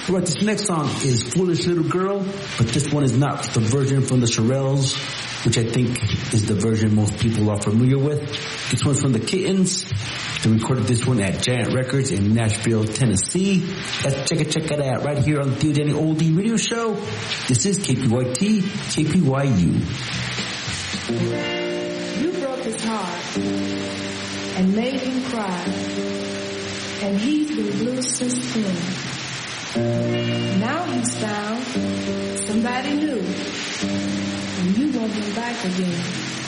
All right, this next song is Foolish Little Girl, but this one is not the version from the Shirelles, which I think is the version most people are familiar with. This one's from the Kittens. They recorded this one at Giant Records in Nashville, Tennessee. Let's check it out right here on the Theo Danny Oldie Radio Show. This is KPYT, KPYU. You broke his heart and made him cry, and he's been blue since then. Now he's found somebody new, and you want him back again.